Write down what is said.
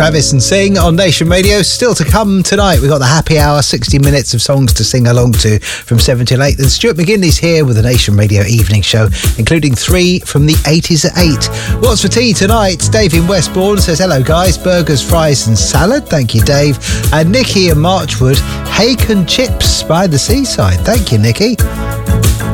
Travis and Sing on Nation Radio. Still to come tonight, we've got the happy hour, 60 minutes of songs to sing along to from 7 till 8. Then Stuart McGinley's here with the Nation Radio evening show, including 3 from the 80s at 8. What's for tea tonight? Dave in Westbourne says, hello guys, burgers, fries and salad. Thank you, Dave. And Nikki in Marchwood, hake and chips by the seaside. Thank you, Nikki.